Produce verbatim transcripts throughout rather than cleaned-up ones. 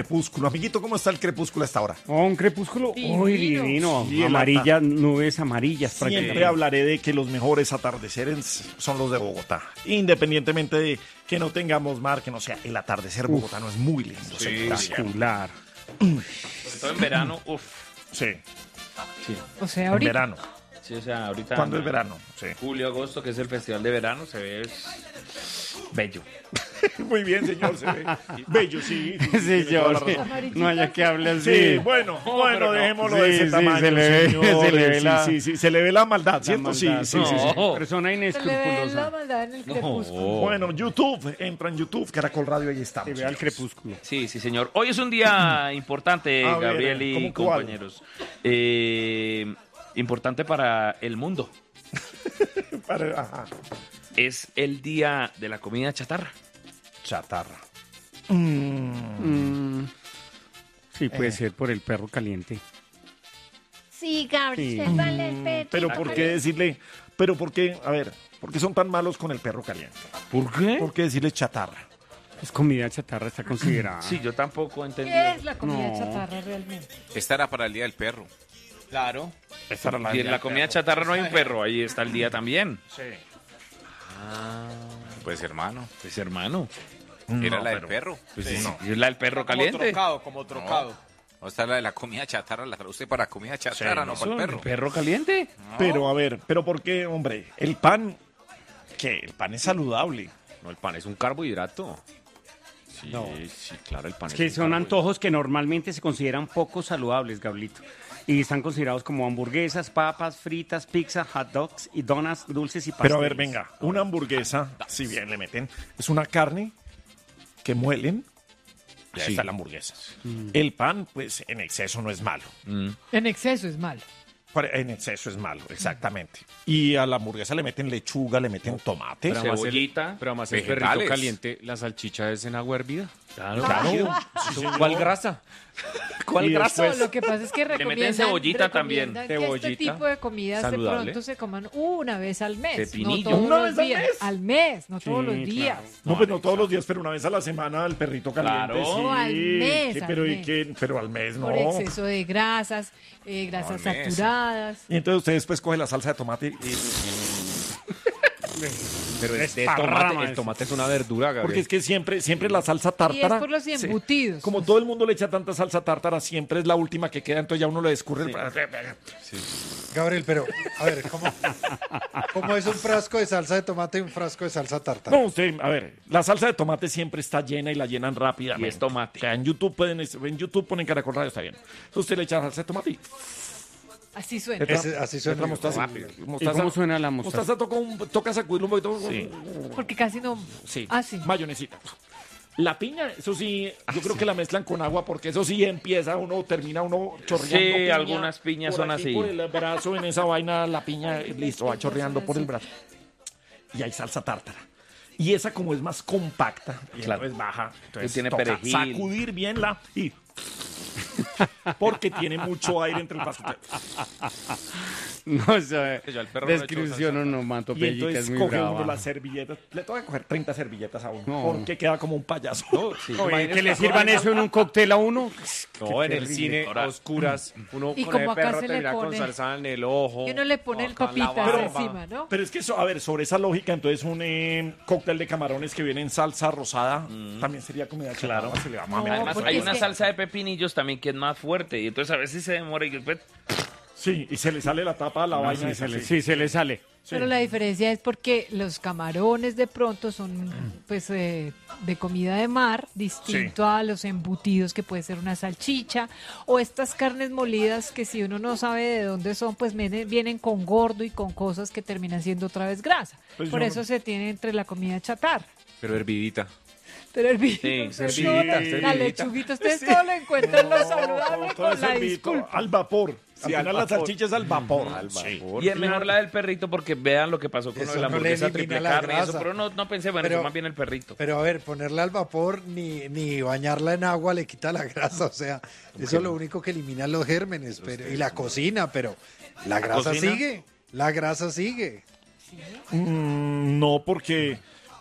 crepúsculo. Amiguito, ¿cómo está el crepúsculo hasta ahora? Oh, un crepúsculo muy divino. Sí, Amarillas, nubes amarillas. Siempre hablaré de que los mejores atardeceres son los de Bogotá. Independientemente de que no tengamos mar, que no sea, el atardecer bogotano es muy lindo. Sí, espectacular. Sobre todo en verano, uff. Sí. Sí. O sea, En ahorita. verano. Sí, o sea, ahorita. ¿Cuándo es verano? Sí. Julio, agosto, que es el festival de verano, se ve bello. Muy bien, señor, se ve bello, sí. Sí, tiene toda la señor. razón. No haya que hable así. Sí, bueno, bueno, pero no. dejémoslo Sí, de ese sí, tamaño, se le ve- señores. se le ve Sí, la- sí, sí, se le ve la maldad, ¿cierto? La Sí, maldad. sí, sí, sí. No. Persona Se le ve la inescrupulosa. maldad en el No. crepúsculo. Bueno, YouTube, entra en YouTube, Caracol Radio, ahí Se estamos. ve al crepúsculo. Sí, sí, señor. Hoy es un día importante, A ver, Gabriel y ¿cómo cuál? compañeros. Eh, importante para el mundo. Para- ajá. Es el día de la comida chatarra. Chatarra. Mm. Sí, puede Eh. ser por el perro caliente. Sí, Gabriel, Sí. vale el perro. Pero ¿por qué decirle? Pero ¿por qué? A ver, ¿por qué son tan malos con el perro caliente? ¿Por qué? ¿Por qué decirle chatarra? Es comida chatarra, está considerada. Sí, yo tampoco entendí. ¿Qué es la comida No. chatarra realmente? Esta era para el Día del Perro. Claro. Esa era la Y en la comida chatarra no hay un perro, ahí está el día también. Sí. Pues hermano, Pues hermano. era No, la del pero- perro. Pues Sí. es, es la del perro caliente. como trocado. No, esta es la de la comida chatarra, la traduce para comida chatarra, Sí, no Eso, para el ¿el perro. perro caliente? Pero a ver, ¿pero por qué, hombre? El pan, ¿qué? El pan es saludable. No, el pan es un carbohidrato. Sí, No. sí, claro, el pan Es es que un son carbohidrato. antojos que normalmente se consideran poco saludables, Gablito. Y están considerados como hamburguesas, papas, fritas, pizza, hot dogs y donas, dulces y pasteles. Pero a ver, venga, una hamburguesa, si bien le meten, es una carne que muelen. Ya Sí. está la hamburguesa. El pan, pues en exceso no es malo. En exceso es malo. Pero En exceso es malo, exactamente. Y a la hamburguesa le meten lechuga, le meten tomate. Pero además el- Cebollita, Pero además el vegetales. perrito caliente, la salchicha es en agua hervida. Claro. Claro. ¿Cuál grasa? ¿Cuál No, lo que pasa es que recomiendan, meten cebollita recomiendan también. que este Cebollita. tipo de comidas de Saludable. pronto se coman una vez al mes. Pepinillo. No todos ¿Una los vez al días. mes? Al mes, no Sí, todos los claro. días. No, pues no todos los días, pero una vez a la semana el perrito caliente. Claro. Sí, No, al mes, que- al pero, ¿y mes. qué? Pero al mes no. Por exceso de grasas, eh, grasas al mes. saturadas. Y entonces usted después coge la salsa de tomate y... Pero es de Desparrama tomate, el eso. tomate es una verdura, Gabriel. Porque es que siempre, siempre la salsa Y es tártara... por los sí, embutidos. como todo el mundo le echa tanta salsa tártara, siempre es la última que queda, entonces ya uno le escurre el... Gabriel, pero, a ver, ¿cómo, cómo es un frasco de salsa de tomate y un frasco de salsa tártara? No, usted, a ver, la salsa de tomate siempre está llena y la llenan rápidamente. Y es tomate. O sea, en YouTube pueden, en YouTube ponen Caracol Radio, está bien. Entonces usted le echa salsa de tomate y... Así suena. Letra- Ese- así suena. letra mostaza. ¿Y Mostaza- cómo suena la mostaza? Mostaza toca, un, toca sacudirlo un poquito. Sí. Porque casi no. Sí. Ah, sí. Mayonesita. La piña, eso sí, yo creo que la mezclan con agua porque eso sí empieza uno, termina uno chorreando. Sí, piña. algunas piñas Por son aquí, así. Por el brazo, en esa vaina, la piña, listo, va chorreando por el brazo. Y hay salsa tártara. Y esa como es más compacta, y Claro. entonces baja, entonces tiene toca perejil. sacudir bien la y porque tiene mucho aire entre el paso. No, o sea, Que yo al perro no le echo descripción salsa. onomatopéyica Y entonces es muy coge brava. uno las servilletas, le toca coger treinta servilletas a uno, No. porque queda como un payaso. Oye, que le sirvan eso en un cóctel a uno. No, en el terrible. cine, a oscuras, uno Y con como el acá perro se le termina con pone- salsa en el ojo. Y uno le pone el acá en la papitas barba. encima, ¿no? Pero es que eso, a ver, sobre esa lógica, entonces un eh, cóctel de camarones que viene en salsa rosada también sería comida Claro. chatarra, se le va a No, mamear. Además, porque hay es una que- salsa de pepinillos también que es más fuerte. Y entonces a veces se demora y después... Sí, y se le sale la tapa a la vaina. Sí, esa, se le, sí. sí, se le sale. Pero la diferencia es porque los camarones de pronto son pues eh, de comida de mar, distinto a los embutidos que puede ser una salchicha o estas carnes molidas que si uno no sabe de dónde son, pues vienen, vienen con gordo y con cosas que terminan siendo otra vez grasa. Pues Por yo- eso se tiene entre la comida chatarra. Pero hervidita. Pero el vino, Sí, la servidita, lechuguita, ustedes todo lo encuentran lo saludable Todo con es la servito, disculpa. al vapor. Sí, al al final la vapor. salchicha es al vapor. Al Sí. vapor. Y es mejor la del perrito porque vean lo que pasó con Eso lo de la no le hamburguesa elimina triple la carne y eso. grasa. Pero no, no pensé, bueno, Pero- eso más bien el perrito. Pero a ver, ponerla al vapor ni, ni bañarla en agua le quita la grasa, o sea, eso es lo único que elimina los gérmenes pero, y la cocina, pero la grasa cocina? sigue, la grasa sigue. Mm, no, porque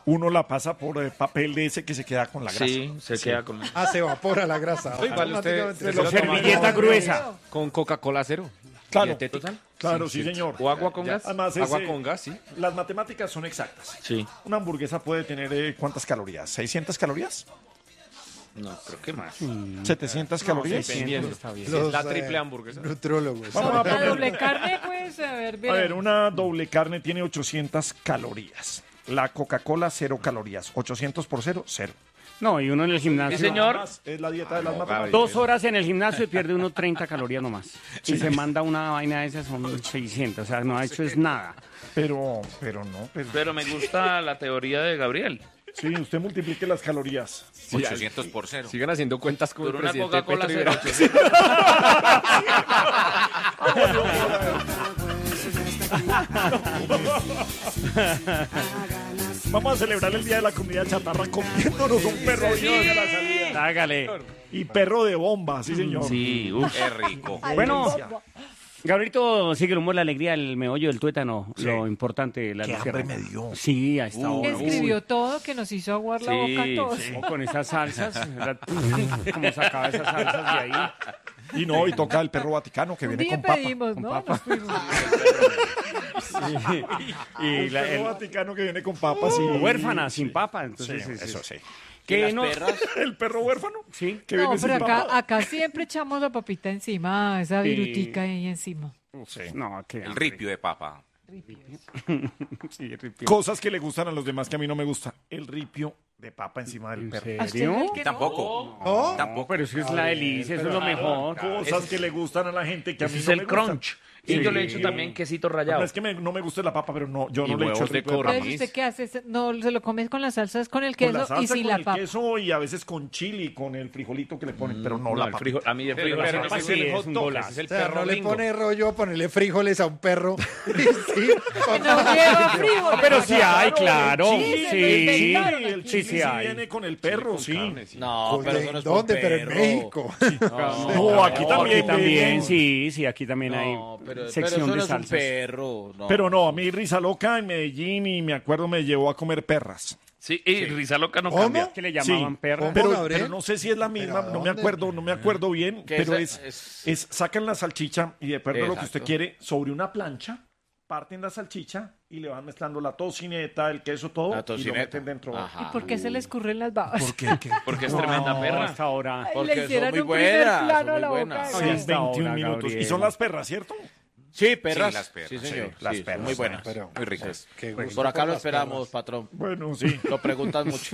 uno la pasa por eh, papel de ese que se queda con la grasa. Sí, se queda con... Ah, se evapora la grasa. Igual usted- Automáticamente usted lo se lo toma. Servilleta gruesa. Con Coca-Cola cero. Claro, Dietética. claro, sí, señor. ¿O agua con Ya. gas? Además, Agua ese- con gas, sí. Las matemáticas son exactas. Sí. Una hamburguesa puede tener eh, ¿cuántas calorías? ¿seiscientas calorías? No, creo que más. ¿setecientas calorías? Dependiendo, está bien. Los, la eh, triple hamburguesa. Nutrólogos. Vamos a La poner- doble carne, pues, a ver, A veremos. ver, una doble carne tiene ochocientas calorías. La Coca-Cola, cero calorías. ochocientos por cero, cero. No, y uno en el gimnasio. Sí, señor. Además, es la dieta de las No, matemáticas. Dos horas en el gimnasio y pierde uno treinta calorías nomás. Y se manda una vaina de esas, son seiscientas. O sea, no ha hecho es nada. Pero, pero no, pero... Pero me gusta la teoría de Gabriel. Sí, usted multiplique las calorías. ochocientos por cero. Sigan haciendo cuentas con Por el una presidente Coca-Cola Petro y cero. Vamos a celebrar el Día de la Comida Chatarra comiéndonos un perro vivo de la salida. Hágale. Y perro de bomba, sí, señor. Sí, uff. Qué rico. Bueno, Gabrielito, sigue el humor, la alegría, el meollo del tuétano, Sí. lo importante, la Qué lucierna. hambre me dio. Sí, a esta hora. Escribió todo, que nos hizo aguar la Sí, boca a todos. sí. Oh, con esas salsas, ¿verdad? Como sacaba esas salsas de ahí. Y no, y toca el perro Vaticano que Un viene día con papa. pedimos, con ¿no? papa. Nos fuimos. Y El la, perro el, Vaticano que viene con papas y... huérfana, sin Sí. papa. Sí, Entonces, es- eso es- sí. Que no, El perro huérfano. Sí. Que No, viene pero sin acá, papa. acá siempre echamos la papita encima, esa Sí. virutica ahí encima. Sí. No, que El ripio de papa. Sí, ripio. Cosas que le gustan a los demás que a mí no me gusta. El ripio de papa encima del ¿En perro. ¿A usted serio? es el que no? Tampoco. ¿No? No, pero eso es la delicia, eso es lo mejor. Cosas que le gustan a la gente que a mí Ese es no el me gustan. crunch. Y yo le echo también quesito No rallado. es que me- no me guste la papa, pero no, yo Y no le echo el huevos de ripio de corra. papa. Entonces, ¿usted qué hace? ¿Se- No, se lo comes con las salsas, con el Con queso la salsa, y sin con la el papa. queso y a veces con chili, con el frijolito que le ponen, pero no, No, la el papa. frijol- a mí el Pero, frijol pero sí ese me es sí, el es hot un dog, golazo. ese es el O sea, perro no le gringo. pone rollo ponerle frijoles a un perro. Sí, No lleva frijoles. Ah, pero sí hay, claro. El chili, Sí, el sí, chili sí sí hay. viene con el perro, Con sí. carne, sí. No, pero eso no es con ¿Dónde? Pero en perro. México. No, aquí también. Aquí también, venden. sí, sí, aquí también hay No, pero, pero sección eso no de es un salsas. perro. No. Pero no, a mí Risa Loca en Medellín y me acuerdo me llevó a comer perras. Sí, y risa loca no ¿Cómo? cambia. Que le llamaban Sí, perra. Pero, Gabriel? pero no sé si es la misma, ¿Pero a no me dónde? acuerdo, no me acuerdo bien, Que pero esa- es, es- es sacan la salchicha y de acuerdo a lo que usted Exacto. quiere sobre una plancha, parten la salchicha y le van mezclando la tocineta, el queso, todo La y lo tocineta. meten dentro. Ajá. ¿Y por qué se le escurren las babas? ¿Por qué? ¿Qué? Porque es tremenda No, perra. hasta ahora. Ay, Porque le son hicieran muy un primer buenas, plano son a muy la boca. buenas. de- Ay, Sí, hasta veintiún ahora, minutos. Gabriel. Y son las perras, ¿cierto? Sí, perras. Sí, las perras, Sí, señor. las Sí, perras, muy sí, buenas. Pero, Muy ricas. qué Por gusto acá con lo las esperamos, perras. patrón. Bueno, sí. Lo preguntan mucho.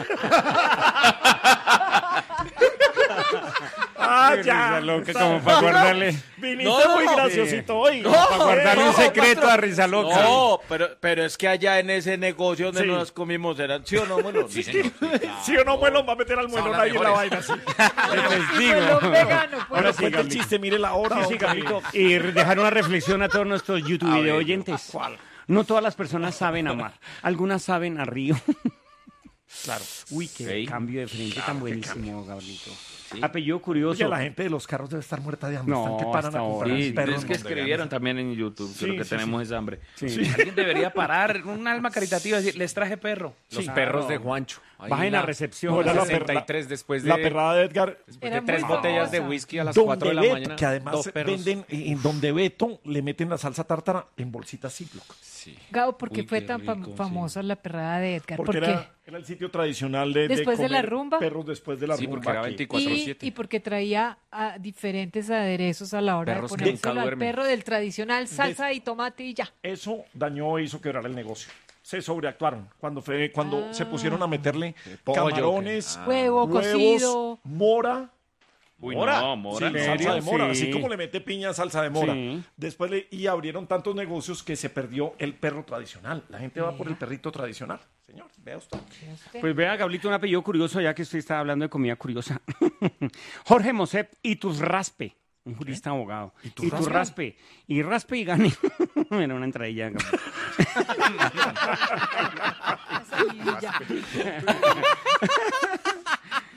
Ah, Qué ya. risa loca, Está- como para guardarle, Viniste No, no, muy no. graciosito hoy. para guardarle un no, secreto patrón. a Risa Loca. No, pero, pero es que allá en ese negocio donde Sí. nos comimos eran, ¿sí o no, Muelo? Sí, señor. Si o no, muelón va a meter al muelón las ahí en la mejores. vaina. Sí. Les Y digo. muelón vegano, pues. Ahora sí, Cuenta el Gabriel. chiste, mire la hora. Sí, sí, Gabrielito. Y dejar una reflexión a todos nuestros YouTube A video ver, oyentes. ¿cuál? No todas las personas saben amar. Algunas saben a río. Claro. Uy, qué Sí. cambio de frente tan buenísimo, Gabrielito. Sí. Apellido curioso. Oye, la gente de los carros debe estar muerta de hambre. No, Están que paran hasta a comprar ahora. Sí, perros es que donde escribieron también en YouTube que Sí, lo que sí, tenemos es hambre. Sí. Alguien debería parar, un alma caritativa, decir, les traje perro. Los Sí. perros Claro. de Juancho. Ahí Bajen la- a recepción. No, era la sesenta y perra- tres después de, La perrada de Edgar. después de Era tres muy botellas de famosa. whisky a las Donde cuatro de la Beto, mañana. que además dos perros. venden en donde Beto le meten la salsa tártara en bolsitas Ziploc. Sí. Gabo, ¿por qué Uy, fue qué tan fam- rico, sí. famosa la perrada de Edgar? Porque ¿Por qué? era, era el sitio tradicional de, de Después de la comer rumba. perros después de la Sí, rumba. porque era aquí. veinticuatro Y, siete. y porque traía ah, diferentes aderezos a la hora Perros de que ponérselo nunca al duermen. perro del tradicional salsa y tomate y ya. Eso dañó e hizo quebrar el negocio. Se sobreactuaron cuando fue cuando se pusieron a meterle pollo, camarones, que- Ah. Huevo huevos, cocido. mora. Uy, Mora. no, mora. Sí, no. salsa de mora, Sí. así como le mete piña, salsa de mora. Sí. Después le, y abrieron tantos negocios que se perdió el perro tradicional. La gente va por el perrito tradicional. Señor, vea usted. Pues vea, Gablito, un apellido curioso, ya que usted está hablando de comida curiosa. Jorge Mosep y tus raspe. Un jurista abogado. Y tu raspe. Y raspe y gane. Era una entradilla. Gablito.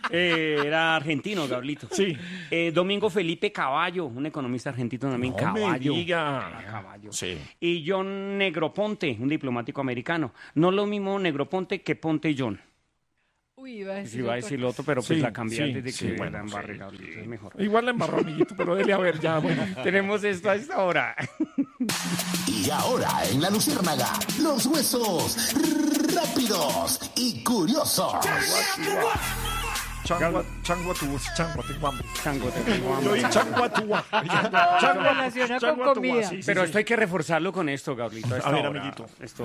Eh, era argentino, Gablito. Sí. Eh, Domingo Felipe Caballo, un economista argentino también, No me Caballo. diga. Ah, Caballo. Sí. Y John Negroponte, un diplomático americano. No lo mismo Negroponte que Ponte John. Uy, iba a decir, Si iba a otra decir lo otro, pero pues Sí, la cambié sí, desde sí, que bueno, la embarré, sí, Gablito, es mejor. Igual la embarró, amiguito, pero dele a ver ya, bueno. Tenemos esto a esta hora. Y ahora en La Luciérnaga, los huesos rápidos y curiosos. Changua, changua tu, changua, tengo hambre. Chango, te tengo hambre. Yo y changua tu. Se relaciona con comida. sí, sí, Pero sí. esto hay que reforzarlo con esto, Gablito. A ver, amiguito. Esto.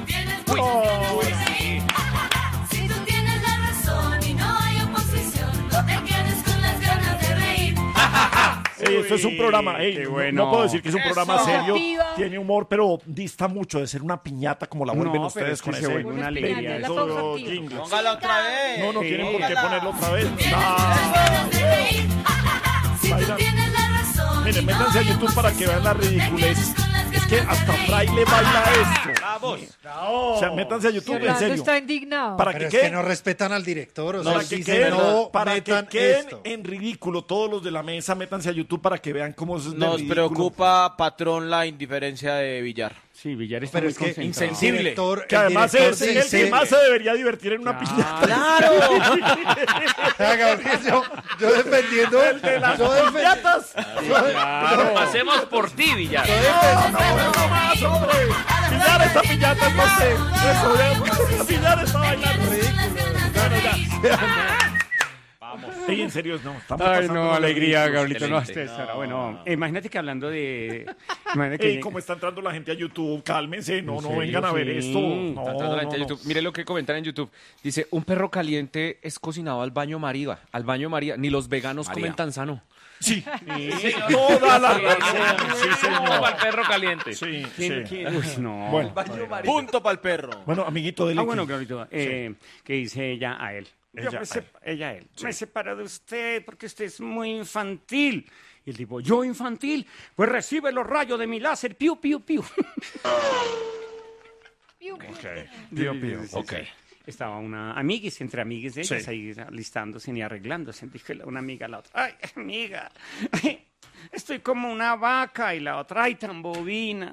Si tú tienes la razón y no hay oposición, no te quedes con las ganas de reír. Ey, esto es un programa, ey, qué no- bueno. no puedo decir que es un programa serio, Creativa. tiene humor, pero dista mucho de ser una piñata como la vuelven No, pero ustedes es que con se ese. vuelve una alegría. Es la Todo pausa activa. jingle. Póngala otra vez. No, no Sí. tienen por qué ponerlo otra vez. Tienes Ah, las ganas de reír. Si tú Baila. tienes la razón. Miren, y no métanse a hay YouTube para que vean la oposición, no te ridiculez. quedes con las Es que ganas de hasta reír. Fraile baila esto. Vamos. O sea, métanse a YouTube, en Orlando serio. está indignado. Para Pero que es que queden, no respetan al director, o sea, para sí que se queden, no para que metan queden esto. en ridículo todos los de la mesa, métanse a YouTube para que vean cómo es de Nos ridículo. preocupa, patrón, la indiferencia de Villar. Sí, Villar está Pero muy es que concentrado. insensible. el director, Que el además director es el dice- que más se debería divertir en una piñata. ¡Claro! O sea, Gabriel, yo, yo defendiendo El de las yo defen- piñatas. Lo hacemos por ti, Villar. No, no, no más, hombre. Villar está piñata, no sé. Eso, ya. Villar está bailando. Bueno, ya. Vamos. Ey, en serio, no. Estamos Ay, pasando no, los alegría, ridículos. Gablito, no, excelente. hasta esta hora. Bueno, imagínate que hablando de... Imagínate que... Ey, cómo está entrando la gente a YouTube, cálmense, no, ¿En no serio? vengan a ver Sí. esto. No, Está entrando la gente no, a no. YouTube. Mire lo que comentan en YouTube. Dice, un perro caliente es cocinado al baño María. Al baño María. Ni los veganos María. comen tan sano. Sí, toda la razón. Sí, Como señor. al perro caliente. Sí, ¿Quién- sí. quién? Uy, no. Bueno, Punto para el perro. bueno, amiguito, dele Ah, bueno, que- Gablito, eh, que dice ella a él. Yo Ella me a sep- él. ella a él. Me separo de usted porque usted es muy infantil. Y el tipo, ¿yo infantil? Pues recibe los rayos de mi láser. Piu, piu, piu. Piu, piu. Pío, pío. Sí, sí, Ok. sí. Estaba una amiguis, entre amiguis de ellas, Sí. ahí listándose ni arreglándose. Dije la- una amiga a la otra, ay, amiga, estoy como una vaca. Y la otra, ay, tan bobina.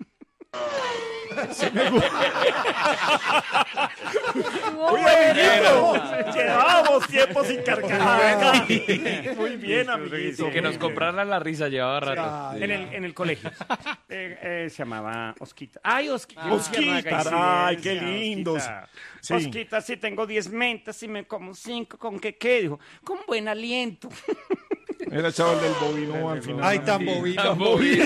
Uy, amiguito, llevábamos tiempo sin carcajadas. Muy bien, amiguito. Que nos compraran la risa llevaba rato. En el, en el colegio. Eh, eh, se llamaba Osquita. Ay, Osquita. Osquita, ay, qué lindos. Osquita. Sí. Osquita, si tengo diez mentas y me como cinco, ¿con qué qué? Dijo, con buen aliento. Era el chaval del bovino al final. Ay, tan bobito. Tan bobito.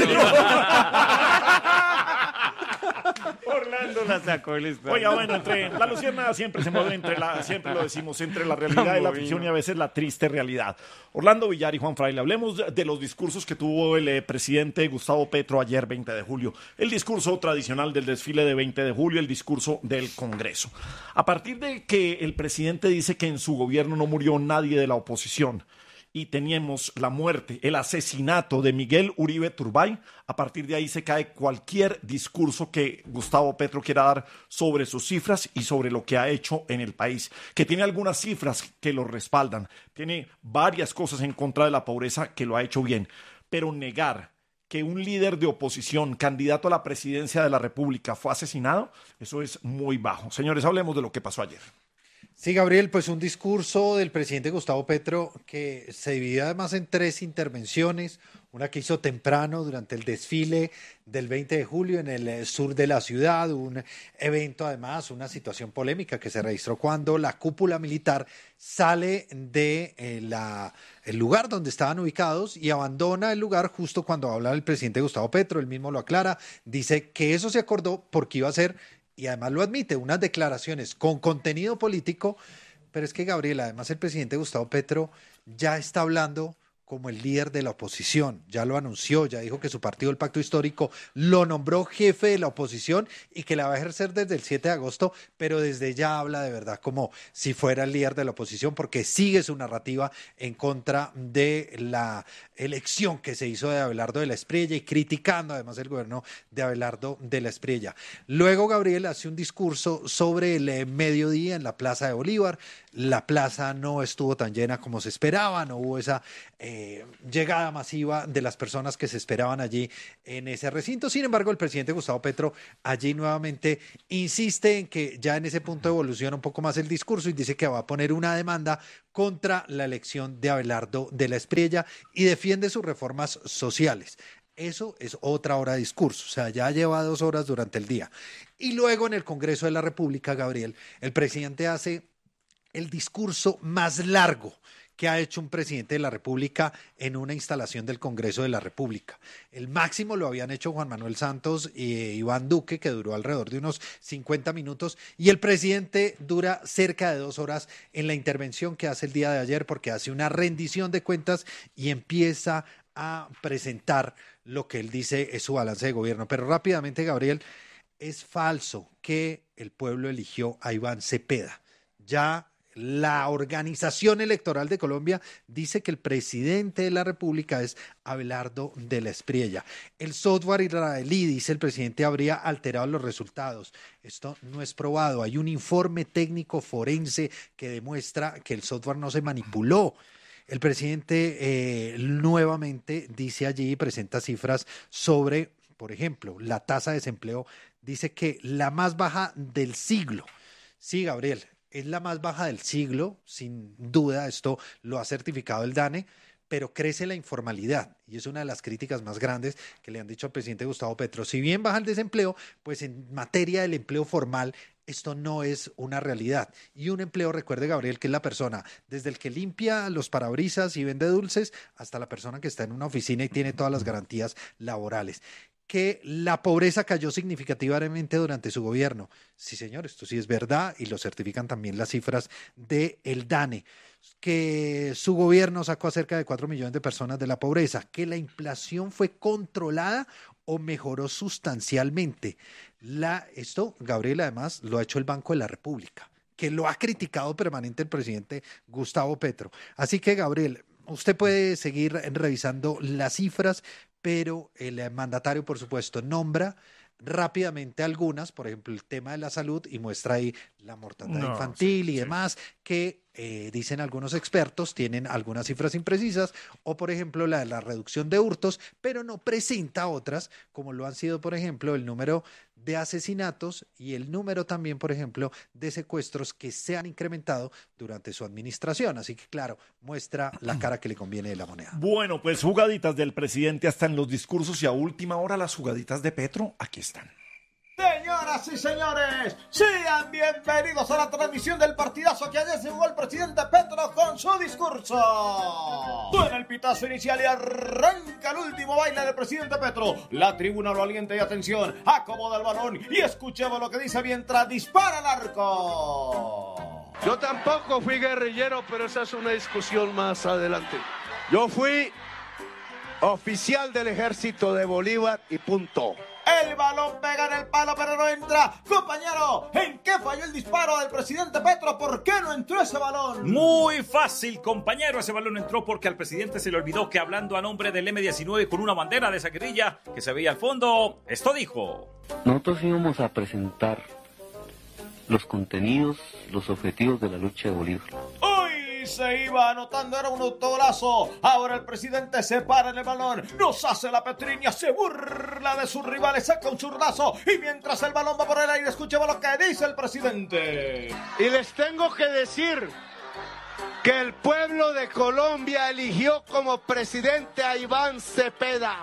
Orlando la sacó el estadio. Oiga, bueno, entre la luciérnaga siempre se mueve entre la, siempre lo decimos, entre la realidad y la ficción y a veces la triste realidad. Orlando Villar y Juan Fraile, hablemos de, de los discursos que tuvo el eh, presidente Gustavo Petro ayer veinte de julio. El discurso tradicional del desfile de veinte de julio, el discurso del Congreso. A partir de que el presidente dice que en su gobierno no murió nadie de la oposición, y teníamos la muerte, el asesinato de Miguel Uribe Turbay, a partir de ahí se cae cualquier discurso que Gustavo Petro quiera dar sobre sus cifras y sobre lo que ha hecho en el país, que tiene algunas cifras que lo respaldan, tiene varias cosas en contra de la pobreza que lo ha hecho bien, pero negar que un líder de oposición, candidato a la presidencia de la República, fue asesinado, eso es muy bajo. Señores, hablemos de lo que pasó ayer. Sí, Gabriel, pues un discurso del presidente Gustavo Petro que se divide además en tres intervenciones, una que hizo temprano durante el desfile del veinte de julio en el eh, sur de la ciudad, un evento además, una situación polémica que se registró cuando la cúpula militar sale de eh, la, el lugar donde estaban ubicados y abandona el lugar justo cuando habla el presidente Gustavo Petro, él mismo lo aclara, dice que eso se acordó porque iba a ser, y además lo admite, unas declaraciones con contenido político, pero es que Gabriel, además el presidente Gustavo Petro ya está hablando como el líder de la oposición. Ya lo anunció, ya dijo que su partido, el Pacto Histórico, lo nombró jefe de la oposición y que la va a ejercer desde el siete de agosto, pero desde ya habla de verdad como si fuera el líder de la oposición, porque sigue su narrativa en contra de la elección que se hizo de Abelardo de la Espriella y criticando además el gobierno de Abelardo de la Espriella. Luego Gabriel hace un discurso sobre el eh, mediodía en la Plaza de Bolívar. La plaza no estuvo tan llena como se esperaba, no hubo esa eh, llegada masiva de las personas que se esperaban allí en ese recinto. Sin embargo, el presidente Gustavo Petro allí nuevamente insiste en que ya en ese punto evoluciona un poco más el discurso y dice que va a poner una demanda contra la elección de Abelardo de la Espriella y defiende sus reformas sociales. Eso es otra hora de discurso, o sea, ya lleva dos horas durante el día. Y luego en el Congreso de la República, Gabriel, el presidente hace el discurso más largo que ha hecho un presidente de la República en una instalación del Congreso de la República. El máximo lo habían hecho Juan Manuel Santos y Iván Duque, que duró alrededor de unos cincuenta minutos, y el presidente dura cerca de dos horas en la intervención que hace el día de ayer, porque hace una rendición de cuentas y empieza a presentar lo que él dice es su balance de gobierno. Pero rápidamente, Gabriel, es falso que el pueblo eligió a Iván Cepeda. Ya la Organización Electoral de Colombia dice que el presidente de la República es Abelardo de la Espriella. El software israelí, dice el presidente, habría alterado los resultados. Esto no es probado. Hay un informe técnico forense que demuestra que el software no se manipuló. El presidente eh, nuevamente dice allí, presenta cifras sobre, por ejemplo, la tasa de desempleo. Dice que la más baja del siglo. Sí, Gabriel, es la más baja del siglo, sin duda, esto lo ha certificado el DANE, pero crece la informalidad y es una de las críticas más grandes que le han dicho al presidente Gustavo Petro. Si bien baja el desempleo, pues en materia del empleo formal, esto no es una realidad. Y un empleo, recuerde, Gabriel, que es la persona, desde el que limpia los parabrisas y vende dulces, hasta la persona que está en una oficina y tiene todas las garantías laborales. Que la pobreza cayó significativamente durante su gobierno. Sí, señor, esto sí es verdad y lo certifican también las cifras del DANE. Que su gobierno sacó a cerca de cuatro millones de personas de la pobreza. Que la inflación fue controlada o mejoró sustancialmente. La, esto, Gabriel, además, lo ha hecho el Banco de la República, que lo ha criticado permanente el presidente Gustavo Petro. Así que, Gabriel, usted puede seguir revisando las cifras, pero el mandatario, por supuesto, nombra rápidamente algunas, por ejemplo, el tema de la salud, y muestra ahí la mortandad No, infantil sí, y sí. demás, que eh, dicen algunos expertos, tienen algunas cifras imprecisas, o por ejemplo la de la reducción de hurtos, pero no presenta otras, como lo han sido, por ejemplo, el número de asesinatos y el número también, por ejemplo, de secuestros que se han incrementado durante su administración. Así que, claro, muestra la cara que le conviene de la moneda. Bueno, pues jugaditas del presidente hasta en los discursos y a última hora las jugaditas de Petro, aquí están. Señoras y señores, sean bienvenidos a la transmisión del partidazo que ayer se jugó el presidente Petro con su discurso. Suena el pitazo inicial y arranca el último baile del presidente Petro. La tribuna lo alienta y atención, acomoda el balón y escuchemos lo que dice mientras dispara el arco. Yo tampoco fui guerrillero, pero esa es una discusión más adelante. Yo fui oficial del ejército de Bolívar y punto. El balón pega en el palo, pero no entra. Compañero, ¿en qué falló el disparo del presidente Petro? ¿Por qué no entró ese balón? Muy fácil, compañero. Ese balón entró porque al presidente se le olvidó que hablando a nombre del eme diecinueve con una bandera de esa guerrilla que se veía al fondo, esto dijo. Nosotros íbamos a presentar los contenidos, los objetivos de la lucha de Bolívar. ¡Uy! Se iba anotando, era un autogolazo. Ahora el presidente se para en el balón, nos hace la petriña, se burla de sus rivales, saca un zurdazo y mientras el balón va por el aire, escuchemos lo que dice el presidente. Y les tengo que decir que el pueblo de Colombia eligió como presidente a Iván Cepeda.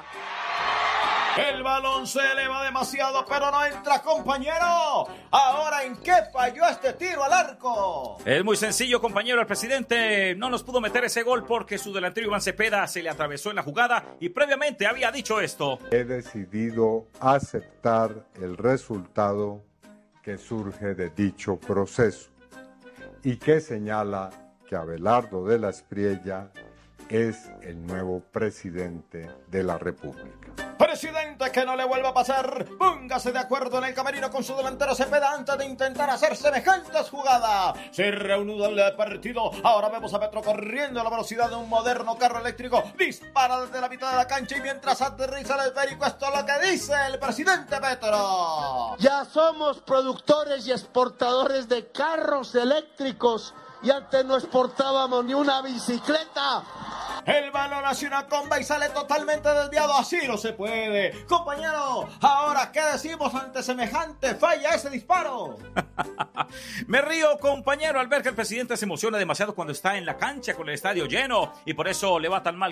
El balón se eleva demasiado, pero no entra, compañero. Ahora, ¿en qué falló este tiro al arco? Es muy sencillo, compañero. El presidente no nos pudo meter ese gol porque su delantero Iván Cepeda se le atravesó en la jugada y previamente había dicho esto. He decidido aceptar el resultado que surge de dicho proceso y que señala que Abelardo de la Espriella es el nuevo presidente de la República. Presidente, que no le vuelva a pasar. Póngase de acuerdo en el camerino con su delantero Cepeda antes de intentar hacer semejantes jugadas. Se reanuda el partido. Ahora vemos a Petro corriendo a la velocidad de un moderno carro eléctrico. Dispara desde la mitad de la cancha y mientras aterriza el esférico, esto es lo que dice el presidente Petro. Ya somos productores y exportadores de carros eléctricos y antes no exportábamos ni una bicicleta. El balón hace una comba y sale totalmente desviado. Así no se puede. Compañero, ahora, ¿qué decimos ante semejante falla ese disparo? Me río, compañero, al ver que el presidente se emociona demasiado cuando está en la cancha con el estadio lleno y por eso le va tan mal